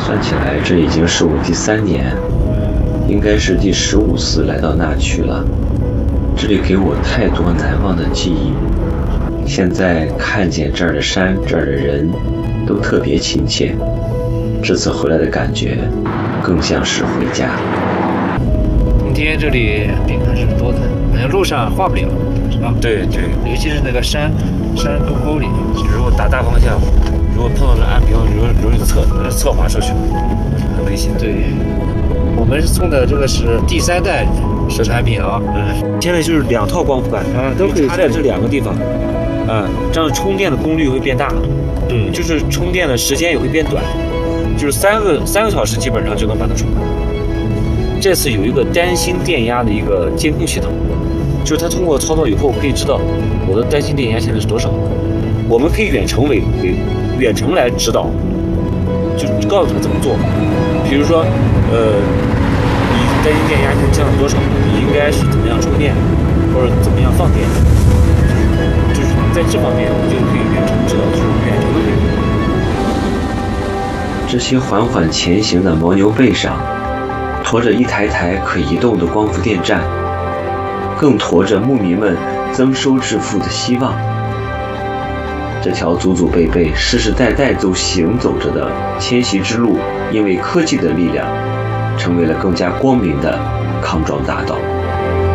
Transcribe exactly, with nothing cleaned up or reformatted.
算起来，这已经是我第三年，应该是第十五次来到那曲了。这里给我太多难忘的记忆。现在看见这儿的山，这儿的人，都特别亲切。这次回来的感觉，更像是回家。 冬天这里病还是多的，好像路上画不了，是吧？ 对对， 尤其是那个山山沟沟里， 如果打大方向，如果碰到这岸边，容容易侧侧滑出去，很危险。 对，我们送的这个是第三代的产品啊。 嗯，现在就是两套光伏杆啊，都可以插在这两个地方，啊，这样充电的功率会变大， 嗯， 就是充电的时间也会变短，就是三个三个小时基本上就能把它充满。这次有一个单芯电压的一个监控系统，就是它通过操作以后可以知道我的单芯电压现在是多少，我们可以远程为为远程来指导，就告诉他怎么做。比如说，呃，你单芯电压现在降到多少，你应该是怎么样充电，或者怎么样放电，就是在这方面我就可以远程指导，就是远程的可以。 这些缓缓前行的牦牛背上，驮着一台台可移动的光伏电站，更驮着牧民们增收致富的希望。这条祖祖辈辈、世世代代都行走着的迁徙之路，因为科技的力量，成为了更加光明的康庄大道。